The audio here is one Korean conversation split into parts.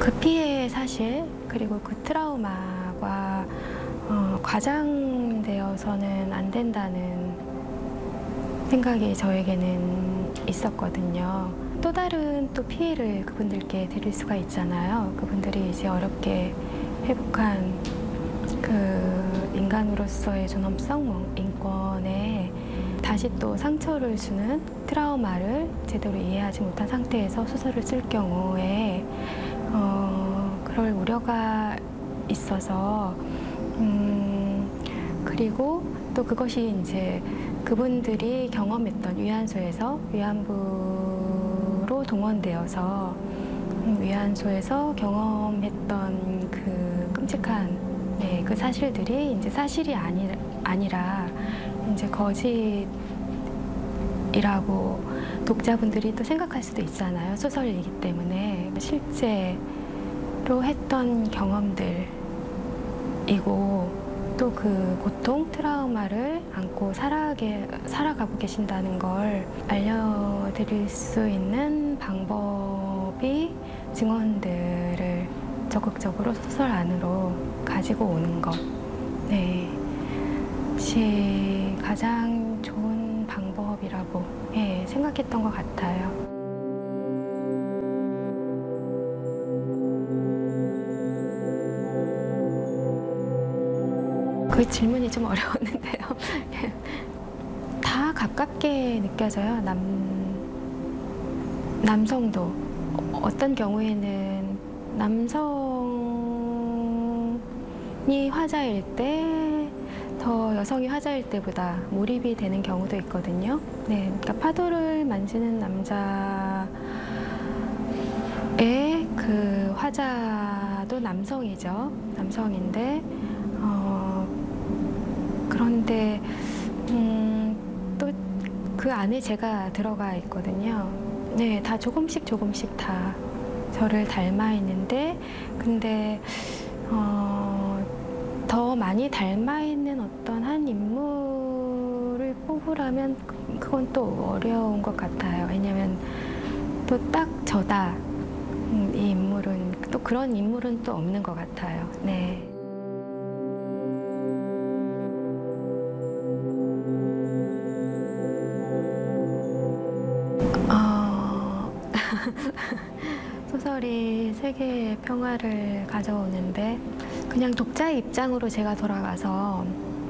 그 피해의 사실 그리고 그 트라우마가 과장되어서는 안 된다는 생각이 저에게는 있었거든요. 또 다른 또 피해를 그분들께 드릴 수가 있잖아요. 그분들이 이제 어렵게 회복한 그 인간으로서의 존엄성, 인권에 다시 또 상처를 주는 트라우마를 제대로 이해하지 못한 상태에서 소설을 쓸 경우에 그럴 우려가 있어서 그리고 또 그것이 이제 그분들이 경험했던 위안소에서 위안부로 동원되어서 위안소에서 경험했던 그 끔찍한 그 사실들이 이제 사실이 아니라 이제 거짓이라고 독자분들이 또 생각할 수도 있잖아요. 소설이기 때문에 실제로 했던 경험들이고 또 그 고통, 트라우마를 안고 살아가고 계신다는 걸 알려드릴 수 있는 방법이 증언들을 적극적으로 소설 안으로 가지고 오는 것. 네. 시 가장 좋은 방법이라고 생각했던 것 같아요. 그 질문이 좀 어려웠는데요. 다 가깝게 느껴져요. 남성도. 어떤 경우에는 남성이 화자일 때 더 여성이 화자일 때보다 몰입이 되는 경우도 있거든요. 네, 그러니까 파도를 만지는 남자의 그 화자도 남성이죠. 남성인데 그런데 또 그 안에 제가 들어가 있거든요. 네, 다 조금씩 다 저를 닮아 있는데 근데 더 많이 닮아 있는 어떤 한 인물을 뽑으라면 그건 또 어려운 것 같아요. 왜냐하면 또 딱 저다. 이 인물은 또 그런 인물은 또 없는 것 같아요. 네. 소설이 세계의 평화를 가져오는데 그냥 독자의 입장으로 제가 돌아가서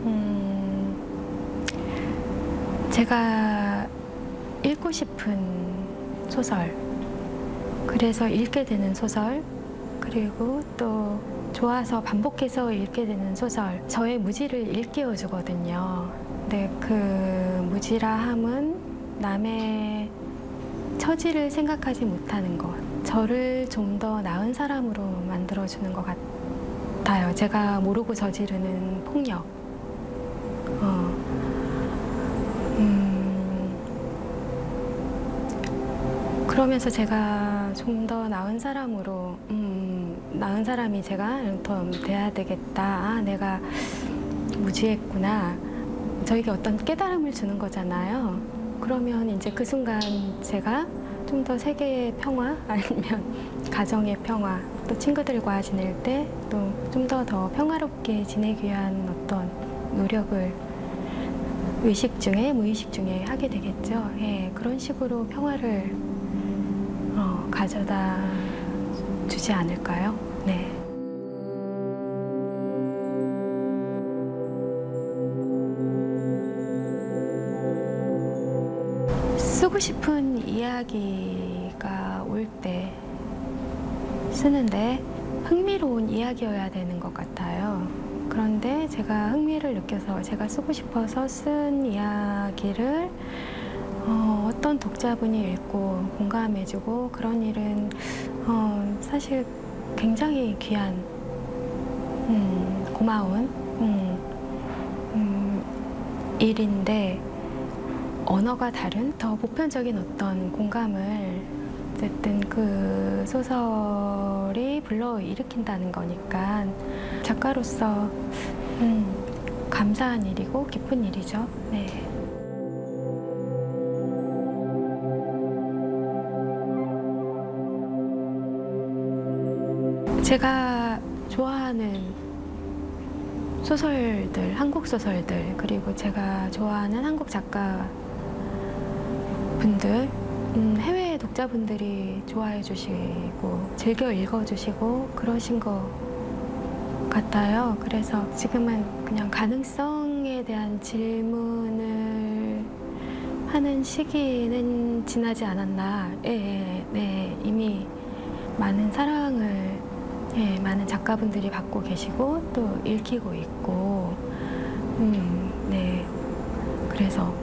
제가 읽고 싶은 소설, 그래서 읽게 되는 소설, 그리고 또 좋아서 반복해서 읽게 되는 소설, 저의 무지를 일깨워 주거든요. 근데 그 무지라함은 남의 처지를 생각하지 못하는 것, 저를 좀 더 나은 사람으로 만들어주는 것 같아요. 제가 모르고 저지르는 폭력. 그러면서 제가 좀 더 나은 사람으로, 나은 사람이 제가 더 돼야 되겠다. 아, 내가 무지했구나. 저에게 어떤 깨달음을 주는 거잖아요. 그러면 이제 그 순간 제가 좀 더 세계의 평화 아니면 가정의 평화 또 친구들과 지낼 때 또 좀 더 평화롭게 지내기 위한 어떤 노력을 의식 중에 무의식 중에 하게 되겠죠. 예, 그런 식으로 평화를 가져다 주지 않을까요? 네. 쓰고 싶은 이야기가 올 때 쓰는데 흥미로운 이야기여야 되는 것 같아요. 그런데 제가 흥미를 느껴서 제가 쓰고 싶어서 쓴 이야기를 어떤 독자분이 읽고 공감해주고 그런 일은 사실 굉장히 귀한 고마운 일인데 언어가 다른 더 보편적인 어떤 공감을 어쨌든 그 소설이 불러일으킨다는 거니까 작가로서 감사한 일이고 기쁜 일이죠. 네. 제가 좋아하는 소설들, 한국 소설들, 그리고 제가 좋아하는 한국 작가분들, 해외 독자분들이 좋아해 주시고 즐겨 읽어주시고 그러신 것 같아요. 그래서 지금은 그냥 가능성에 대한 질문을 하는 시기는 지나지 않았나. 네, 이미 많은 사랑을 많은 작가분들이 받고 계시고 또 읽히고 있고 네, 그래서